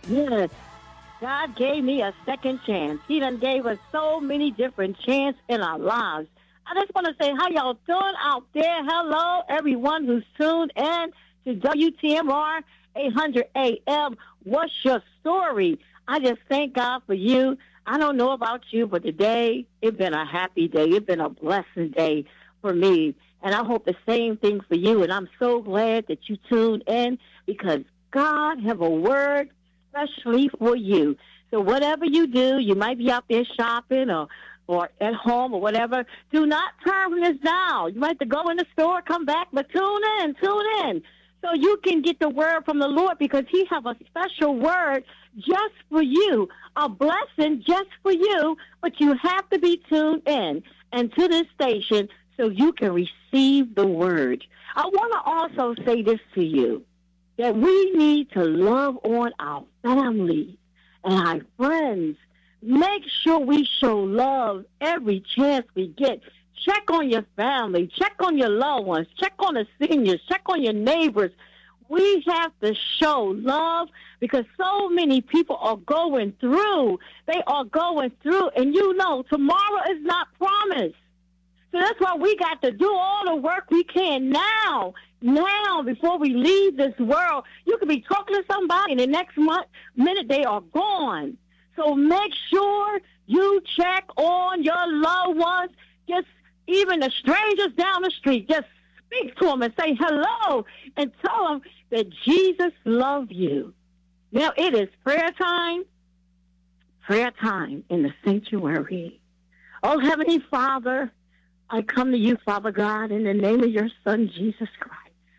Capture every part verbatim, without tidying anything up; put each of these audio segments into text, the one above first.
Yes, God gave me a second chance. He done gave us so many different chances in our lives. I just want to say how y'all doing out there. Hello, everyone who's tuned in to W T M R eight hundred A M. What's your story? I just thank God for you. I don't know about you, but today it's been a happy day. It's been a blessing day for me. And I hope the same thing for you. And I'm so glad that you tuned in because God have a word especially for you. So whatever you do, you might be out there shopping or or at home or whatever, do not turn this down. You might have to go in the store, come back, but tune in, tune in. So you can get the word from the Lord because he have a special word just for you, a blessing just for you, but you have to be tuned in and to this station so you can receive the word. I want to also say this to you, that we need to love on our family and our friends. Make sure we show love every chance we get. Check on your family. Check on your loved ones. Check on the seniors. Check on your neighbors. We have to show love because so many people are going through. They are going through. And you know, tomorrow is not promised. So that's why we got to do all the work we can now. Now, before we leave this world, you could be talking to somebody and the next month, minute they are gone. So make sure you check on your loved ones. Just even the strangers down the street, just speak to them and say hello and tell them that Jesus loves you. Now it is prayer time, prayer time in the sanctuary. Oh, Heavenly Father, I come to you, Father God, in the name of your Son, Jesus Christ.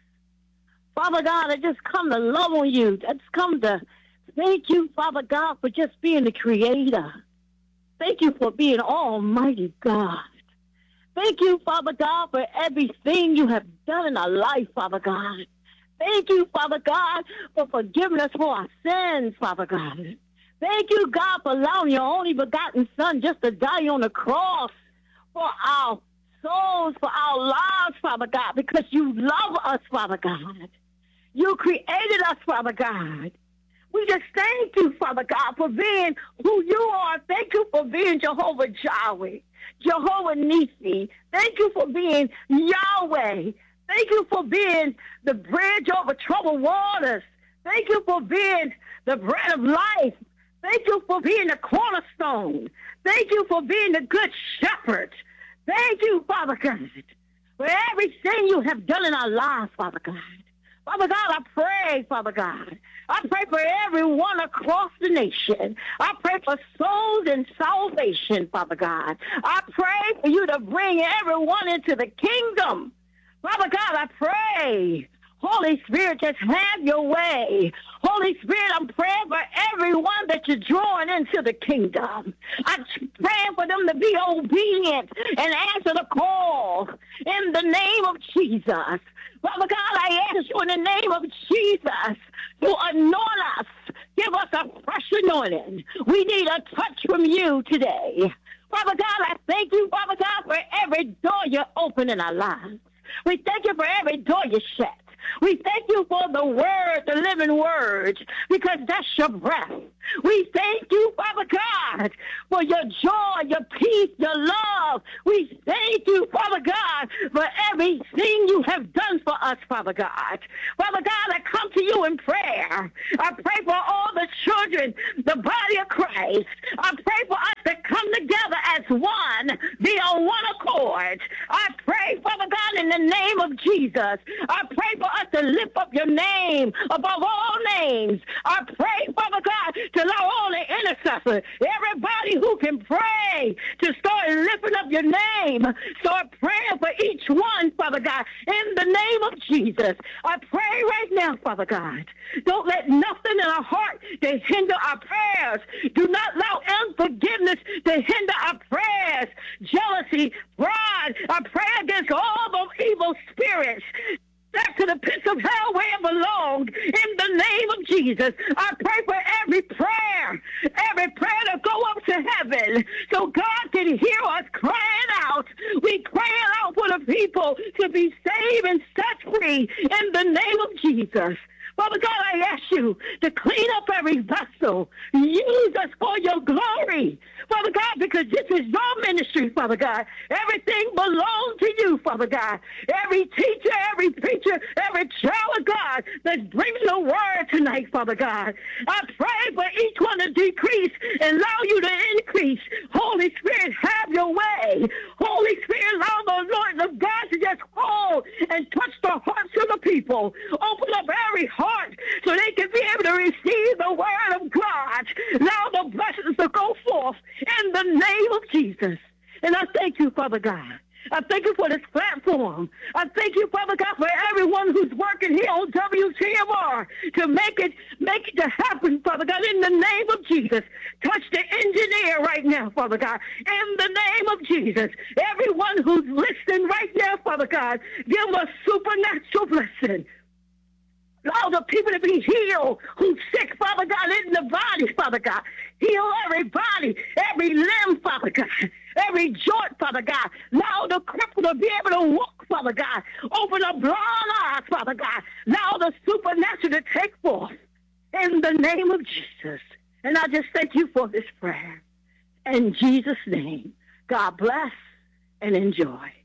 Father God, I just come to love on you. I just come to thank you, Father God, for just being the creator. Thank you for being Almighty God. Thank you, Father God, for everything you have done in our life, Father God. Thank you, Father God, for forgiving us for our sins, Father God. Thank you, God, for allowing your only begotten Son just to die on the cross for our souls, for our lives, Father God, because you love us, Father God. You created us, Father God. We just thank you, Father God, for being who you are. Thank you for being Jehovah Jireh, Jehovah Nissi. Thank you for being Yahweh. Thank you for being the bridge over troubled waters. Thank you for being the bread of life. Thank you for being the cornerstone. Thank you for being the good shepherd. Thank you, Father God, for everything you have done in our lives, Father God. Father God, I pray, Father God. I pray for everyone across the nation. I pray for souls and salvation, Father God. I pray for you to bring everyone into the kingdom. Father God, I pray. Holy Spirit, just have your way. Holy Spirit, I'm praying for everyone that you're drawing into the kingdom. I'm praying for them to be obedient and answer the call in the name of Jesus. Father God, I ask you in the name of Jesus to anoint us. Give us a fresh anointing. We need a touch from you today. Father God, I thank you, Father God, for every door you open in our lives. We thank you for every door you shut. We thank you for the word, the living word, because that's your breath. We thank you, Father God, for your joy, your peace, your love. We thank you, Father God, for everything you have done for us, Father God. Father God, I come to you in prayer. I pray for all the children, the body of Christ. I pray for us to come together as one, be on one accord. I pray, Father God, in the name of Jesus. I pray for us to lift up your name above all names. I pray, Father God, to allow all the intercessors, everybody who can pray, to start lifting up your name. Start praying for each one, Father God, in the name of Jesus. I pray right now, Father God, don't let nothing in our heart to hinder our prayers. Do not allow unforgiveness to hinder our prayers. Jealousy, pride, I pray against all those evil spirits. Back to the pits of hell where it belonged. In the name of Jesus, I pray for every prayer, every prayer to go up to heaven so God can hear us crying out. We crying out for the people to be saved and set free in the name of Jesus. Father God, I ask you to clean up every vessel. Use us for your glory. Father God, because this is your ministry, Father God. Everything belongs to you, Father God. Every teacher, every preacher, every child of God that's bringing the word tonight, Father God. I pray for each one to decrease and allow you to increase. Holy Spirit, have your way. Holy Spirit, allow the Lord of God to just hold and touch the hearts of the people. Open up every heart so they can be able to receive the word of God. Allow the blessings to go forth in the name of Jesus. And I thank you, Father God. I thank you for this platform. I thank you, Father God, for everyone who's working here on W T M R to make it make it to happen, Father God, in the name of Jesus. Touch the engineer right now, Father God, in the name of Jesus. Everyone who's listening right now, Father God, give them a supernatural blessing. Allow the people to be healed who's sick, Father God, in the body, Father God. Heal every body, every limb, Father God, every joint, Father God. Allow the cripple to be able to walk, Father God. Open up blind eyes, Father God. Allow the supernatural to take forth in the name of Jesus. And I just thank you for this prayer. In Jesus' name, God bless and enjoy.